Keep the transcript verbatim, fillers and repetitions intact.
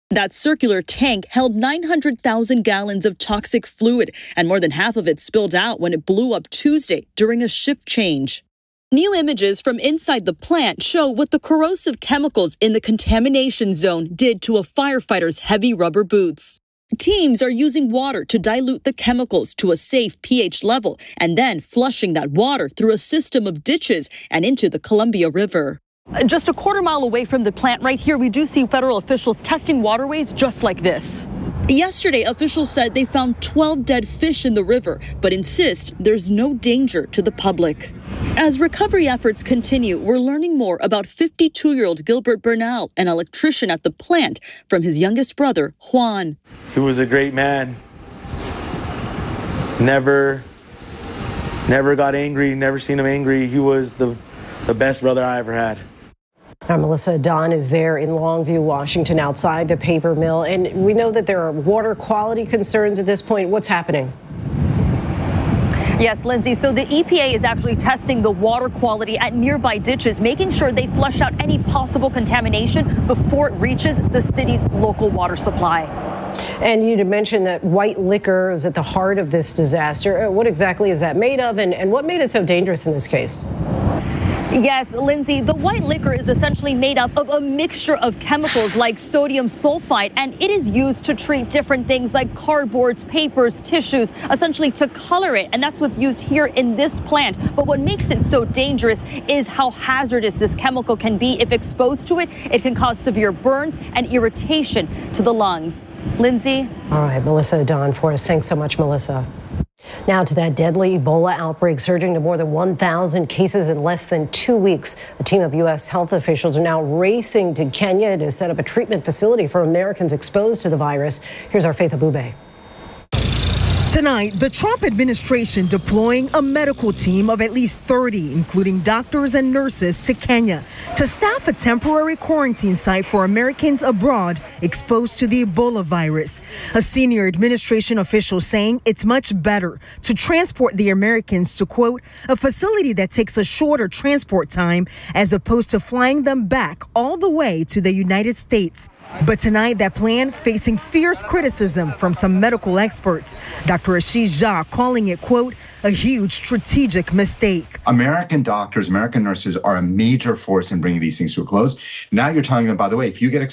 That circular tank held nine hundred thousand gallons of toxic fluid, and more than half of it spilled out when it blew up Tuesday during a shift change. New images from inside the plant show what the corrosive chemicals in the contamination zone did to a firefighter's heavy rubber boots. Teams are using water to dilute the chemicals to a safe pH level and then flushing that water through a system of ditches and into the Columbia River. Just a quarter mile away from the plant right here, we do see federal officials testing waterways just like this. Yesterday, officials said they found twelve dead fish in the river, but insist there's no danger to the public. As recovery efforts continue, we're learning more about fifty-two-year-old Gilbert Bernal, an electrician at the plant, from his youngest brother, Juan. He was a great man. Never, never got angry, never seen him angry. He was the, the best brother I ever had. Our Melissa Don is there in Longview, Washington, outside the paper mill. And we know that there are water quality concerns at this point. What's happening? Yes, Lindsay. So the E P A is actually testing the water quality at nearby ditches, making sure they flush out any possible contamination before it reaches the city's local water supply. And you mentioned that white liquor is at the heart of this disaster. What exactly is that made of, and, and what made it so dangerous in this case? Yes, Lindsay, the white liquor is essentially made up of a mixture of chemicals like sodium sulfite, and it is used to treat different things like cardboards, papers, tissues, essentially to color it. And that's what's used here in this plant. But what makes it so dangerous is how hazardous this chemical can be. If exposed to it, it can cause severe burns and irritation to the lungs. Lindsay? All right, Melissa Don for us. Thanks so much, Melissa. Now to that deadly Ebola outbreak, surging to more than one thousand cases in less than two weeks. A team of U S health officials are now racing to Kenya to set up a treatment facility for Americans exposed to the virus. Here's our Faith Abube. Tonight, the Trump administration deploying a medical team of at least thirty, including doctors and nurses, to Kenya to staff a temporary quarantine site for Americans abroad exposed to the Ebola virus. A senior administration official saying it's much better to transport the Americans to, quote, a facility that takes a shorter transport time as opposed to flying them back all the way to the United States. But tonight, that plan facing fierce criticism from some medical experts. Doctor Ashish Jha calling it, quote, a huge strategic mistake. American doctors, American nurses are a major force in bringing these things to a close. Now you're telling them, by the way, if you get